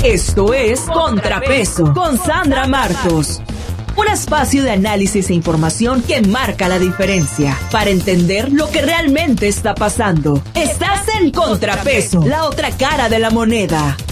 Esto es Contrapeso con Sandra Martos. Un espacio de análisis e información que marca la diferencia para entender lo que realmente está pasando. Estás en Contrapeso, la otra cara de la moneda.